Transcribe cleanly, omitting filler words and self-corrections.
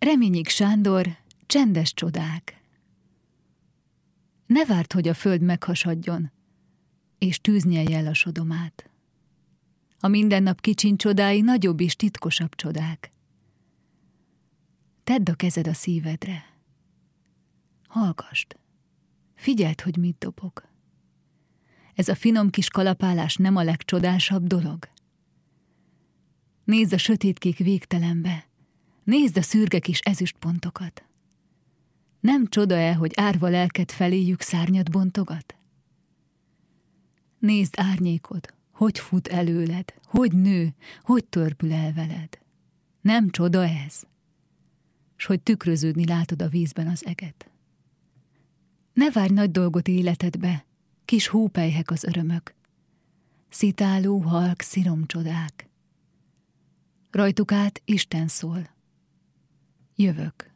Reményik Sándor, Csendes csodák. Ne várd, hogy a föld meghasadjon, és tűz nyelje el a sodomát. A mindennap kicsiny csodái nagyobb és titkosabb csodák. Tedd a kezed a szívedre. Hallgasd, figyeld, hogy mit dobog. Ez a finom kis kalapálás nem a legcsodásabb dolog? Nézd a sötétkék végtelenbe, nézd a szürke kis ezüstpontokat. Nem csoda-e, hogy árva lelked feléjük szárnyat bontogat? Nézd árnyékod, hogy fut előled, hogy nő, hogy törpül el veled. Nem csoda ez? S hogy tükröződni látod a vízben az eget. Ne várj nagy dolgot életedbe, kis hópelyhek az örömök. Szitáló, halk sziromcsodák. Rajtuk át Isten szól. Jövök.